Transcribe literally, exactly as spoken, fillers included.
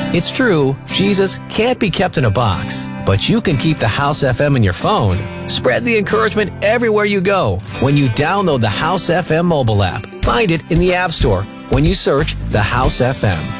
It's true, Jesus can't be kept in a box, but you can keep the House F M in your phone. Spread the encouragement everywhere you go when you download the House F M mobile app. Find it in the App Store when you search the House F M.